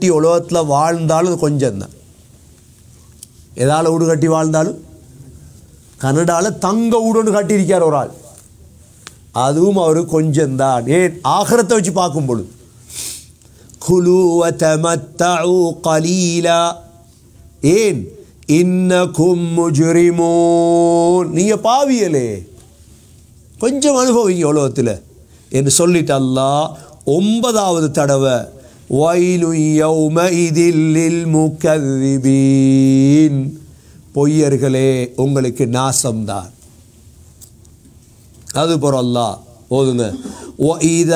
கட்டி உலகத்தில் வாழ்ந்தாலும் கொஞ்சம் தான். எதால் வீடு கட்டி வாழ்ந்தாலும் கனடாவில் தங்க வீடு ஒன்று கட்டியிருக்கார் ஒரு ஆள், அதுவும் அவர் கொஞ்சம்தான். ஏன் ஆகிரத்தை வச்சு பார்க்கும் பொழுது குலு வதமத்தஉ கலீலா, ஏன் இன்னகும் முஜ்ரிமூன், நீங்கள் பாவியலே கொஞ்சம் அனுபவிங்க உலகத்தில் என்று சொல்லிட்டு அல்லாஹ் 9வது தடவை வைலு யௌமஇதில் லில் முகذிபீன், பொய்யர்களே உங்களுக்கு நாசம்தான். அது போற அல்லாஹ் ஓதுங்க.